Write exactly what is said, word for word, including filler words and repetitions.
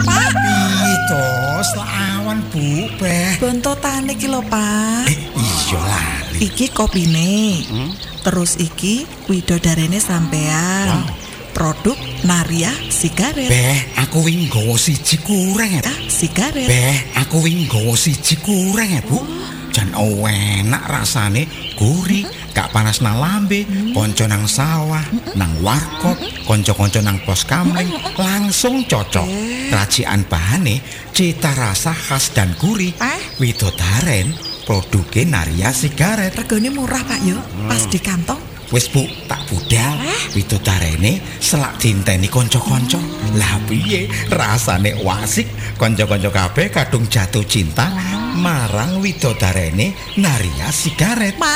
Pak. Piye to, selawan Bu, Beh. Bontotane iki lho, Pak. Eh, iya lali. Iki kopine. Hmm? Terus iki widodarene sampean. Wow. Produk Naria sigaret. Beh, aku wingi nggawa siji kurang ya. Ah, sigaret. Beh, aku wingi nggawa siji kurang ya, Bu. Jan enak rasane, gurih, gak panas nang lambe, hmm. konco nang sawah, hmm. nang warkop, hmm. konco-konco nang pos kamling, hmm. langsung cocok. Eh. Racikan bahane, cita rasa khas dan gurih. Eh? Widodaren, produknya Naria sigaret. Regane murah, Pak yo. Hmm. Pas di kantong. Wis Bu, tak budal. Widodarene selak dinteni konco-konco. Lah piye rasane wasik, konco-konco kabeh kadung jatuh cinta marang widodarene Naria sigaret.